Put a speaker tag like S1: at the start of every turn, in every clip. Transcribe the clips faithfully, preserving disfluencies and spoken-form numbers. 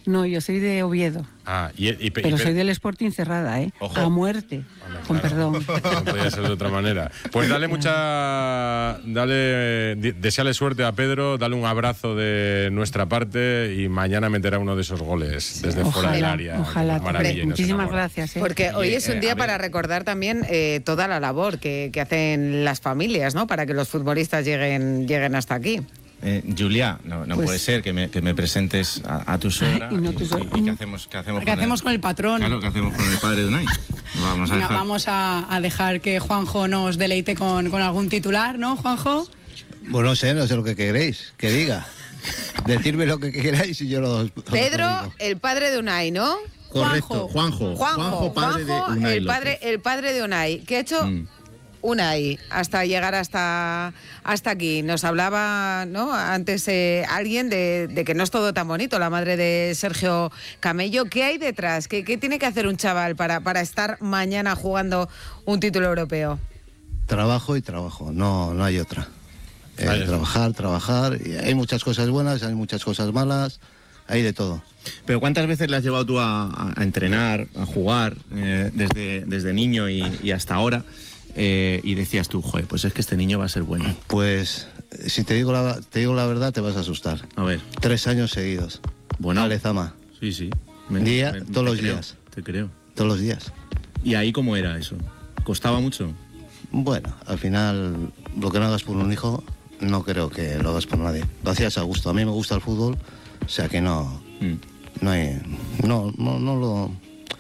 S1: No, yo soy de Oviedo.
S2: Ah, y, y, y
S1: pero soy del Sporting Cerrada, ¿eh?
S2: Ojo.
S1: A muerte, bueno, con
S2: claro,
S1: perdón.
S2: No podía ser de otra manera. Pues dale mucha... dale Deseale suerte a Pedro, dale un abrazo de nuestra parte y mañana meterá uno de esos goles desde
S1: Ojalá,
S2: fuera del área.
S1: Ojalá,
S2: Maravilla,
S1: muchísimas gracias. ¿eh?
S3: Porque hoy es un día
S2: eh,
S3: para recordar también eh, toda la labor que, que hacen las familias, ¿no? Para que los futbolistas lleguen, lleguen hasta aquí.
S4: Eh, Julia, no, no
S1: Pues,
S4: puede ser que me, que me presentes a, a tu suegra.
S1: Ay, y no
S4: y,
S1: tu suegra.
S4: y, y ¿qué hacemos, qué hacemos,
S5: ¿Qué
S4: con,
S5: hacemos
S4: el,
S5: con el patrón?
S4: Claro, ¿qué hacemos con el padre de Unai? Vamos a
S5: Venga,
S4: dejar...
S5: vamos a, a dejar que Juanjo nos deleite con, con algún titular, ¿no, Juanjo?
S6: Bueno, no sé, no sé lo que queréis, que diga. Decidme lo que queráis y yo lo...
S3: Pedro, el padre de Unai, ¿no?
S7: Correcto, Juanjo.
S3: Juanjo, Juanjo,
S7: padre
S3: Juanjo
S7: de Unai
S3: el, padre, el padre de Unai. ¿Qué ha hecho
S4: Mm.
S3: Unai hasta llegar hasta, hasta aquí? Nos hablaba, ¿no? Antes eh, alguien de, de que no es todo tan bonito, la madre de Sergio Camello. ¿Qué hay detrás? ¿Qué, qué tiene que hacer un chaval para, para estar mañana jugando un título europeo?
S6: Trabajo y trabajo, no, no hay otra. Eh, trabajar, trabajar. Y hay muchas cosas buenas, hay muchas cosas malas, hay de todo.
S4: Pero ¿cuántas veces le has llevado tú a, a, a entrenar, a jugar, eh, desde, desde niño y, y hasta ahora? Eh, y decías tú, joder, pues es que este niño va a ser bueno.
S6: Pues, si te digo la, te digo la verdad, te vas a asustar.
S4: A ver.
S6: Tres años seguidos.
S4: Bueno.
S6: A Lezama.
S4: Sí, sí.
S6: Día,
S4: me,
S6: todos los
S4: creo,
S6: días.
S4: Te creo.
S6: Todos los días.
S4: ¿Y ahí cómo era eso? ¿Costaba mucho?
S6: Bueno, al final, lo que no hagas por un hijo, no creo que lo hagas por nadie. Lo hacías a gusto. A mí me gusta el fútbol, o sea que no...
S4: Mm.
S6: No hay... No, no, no lo...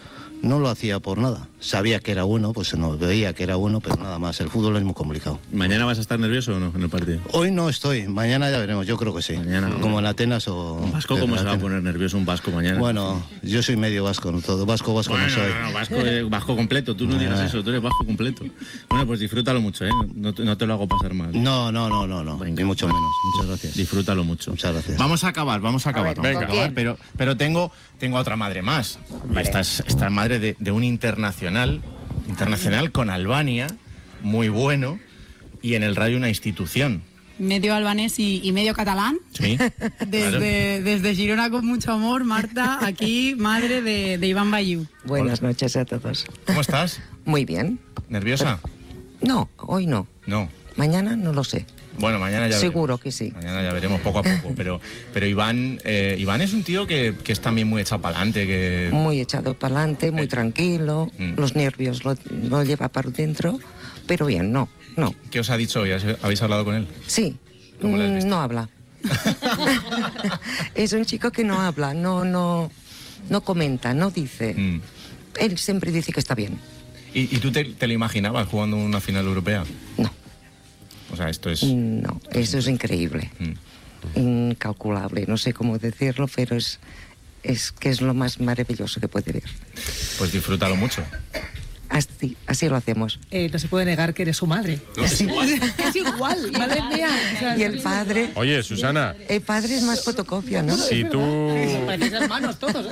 S6: No lo hacía por nada. Sabía que era bueno, pues no veía que era bueno, pero nada más. El fútbol es muy complicado.
S4: ¿Mañana vas a estar nervioso o no en el partido?
S6: Hoy no estoy, mañana ya veremos, yo creo que sí.
S4: Mañana,
S6: como en Atenas o...
S4: ¿Un vasco cómo se va a poner nervioso un vasco mañana?
S6: Bueno, yo soy medio vasco, no todo. Vasco, vasco
S4: bueno,
S6: no soy.
S4: No, no, vasco, eh, vasco completo, tú no digas
S6: Ah.
S4: eso, tú eres vasco completo. Bueno, pues disfrútalo mucho, ¿eh? No, te- no te lo hago pasar mal.
S6: No, no, no, no, no, ni mucho menos. Muchas gracias.
S4: Disfrútalo mucho.
S6: Muchas gracias.
S4: Vamos a acabar, vamos a acabar.
S3: ver,
S4: vamos a
S3: ¿con
S4: acabar,
S3: quién?
S4: pero, pero tengo, tengo otra madre más. Esta es, esta es madre de, de un internacional, internacional con Albania, muy bueno, y en el Rayo una institución.
S5: Medio albanés y, y medio catalán.
S4: Sí.
S5: Desde, desde Girona con mucho amor, Marta, aquí, madre de, de Iván Bayú.
S8: Buenas noches a todos.
S4: ¿Cómo estás?
S8: Muy bien.
S4: ¿Nerviosa?
S8: No, hoy no.
S4: No.
S8: Mañana no lo sé.
S4: Bueno, mañana ya
S8: Seguro
S4: veremos.
S8: que sí.
S4: Mañana ya veremos poco a poco, pero, pero Iván, eh, Iván es un tío que, que es también muy echado para adelante, que...
S8: Muy echado para adelante, muy tranquilo.
S4: Mm.
S8: Los nervios lo, lo lleva para dentro, pero bien, no, no.
S4: ¿Qué os ha dicho hoy? ¿Habéis hablado con él?
S8: Sí,
S4: ¿Cómo le has
S8: mm,
S4: visto?
S8: no habla. Es un chico que no habla, no, no, no comenta, no dice.
S4: Mm.
S8: Él siempre dice que está bien.
S4: ¿Y, y tú te, te lo imaginabas jugando una final europea?
S8: No.
S4: O sea, esto es...
S8: No, eso es increíble.
S4: Mm.
S8: Incalculable, no sé cómo decirlo, pero es, es que es lo más maravilloso que puede ver.
S4: Pues disfrútalo mucho.
S8: Así, así lo hacemos.
S9: Eh, no se puede negar que eres su madre.
S8: Sí.
S9: Es igual, madre mía. O sea,
S8: Y el padre,
S2: Oye, Susana,
S8: el padre es más fotocopia, ¿no?
S2: si tú...
S9: parecéis hermanos todos.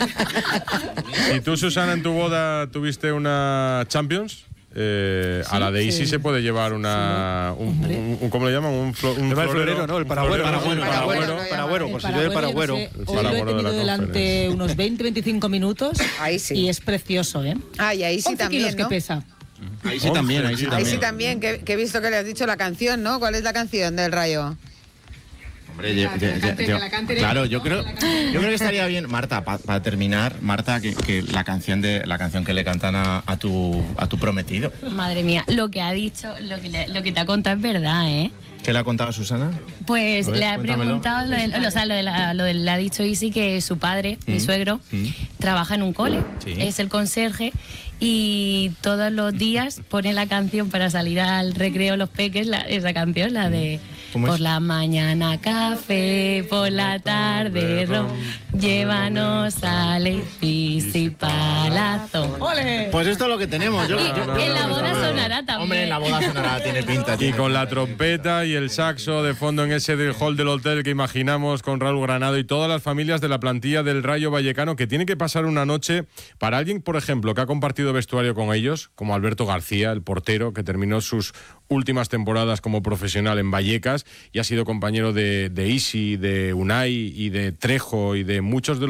S2: Si tú, Susana, en tu boda tuviste una Champions, eh, a la de Isi
S9: sí.
S2: se puede llevar una... Un, un- un- ¿Cómo le llaman? Un, flo- un
S7: Lleva el florero, ¿no? El paragüero.
S2: florero,
S7: Paragüero,
S2: un
S7: paragüero,
S9: El
S7: por si yo de paragüero.
S9: yo no sé,
S2: El
S9: Hoy lo he
S2: paragüero de
S9: tenido
S2: la
S9: delante
S2: conferencia.
S9: unos veinte, veinticinco minutos.
S3: Ahí sí.
S9: Y es precioso, ¿eh?
S3: Ah, y ahí sí
S9: once
S3: también,
S9: kilos que
S3: ¿no?
S9: pesa.
S4: Ahí sí también, ahí sí
S3: Ahí
S4: también.
S3: sí también, que, que he visto que le has dicho la canción, ¿no? ¿Cuál es la canción del Rayo?
S4: Hombre, ya- ya- ya- ya- claro, yo creo, yo creo que estaría bien, Marta, para terminar, Marta, que, que la canción de la canción que le cantan a, a tu a tu prometido.
S10: Madre mía, lo que ha dicho, lo que, le- lo que te ha contado es verdad, ¿eh?
S4: ¿Qué le ha contado a Susana?
S10: Pues
S4: A ver,
S10: le ha
S4: cuéntamelo.
S10: preguntado, lo de- o sea, lo de la- lo de- le ha dicho Isi que su padre, mi
S4: Mm.
S10: suegro,
S4: Mm.
S10: trabaja en un cole,
S4: Sí.
S10: es el conserje y todos los días pone la canción para salir al recreo los peques, la- esa canción, la de
S4: ¿Cómo es?
S10: por la mañana café, por la tarde ron, llévanos al edificio palazón.
S9: ¡Ole!
S4: Pues esto es lo que tenemos. Yo,
S10: Y
S4: yo-
S10: en la boda sonará también.
S4: Hombre, en la boda sonará, tiene pinta.
S2: Y
S4: tiene
S2: con la
S4: pinta.
S2: trompeta y el saxo de fondo en ese del hall del hotel que imaginamos con Raúl Granado y todas las familias de la plantilla del Rayo Vallecano que tienen que pasar una noche para alguien, por ejemplo, que ha compartido vestuario con ellos, como Alberto García, el portero, que terminó sus últimas temporadas como profesional en Vallecas y ha sido compañero de, de Isi, de Unai y de Trejo y de muchos de los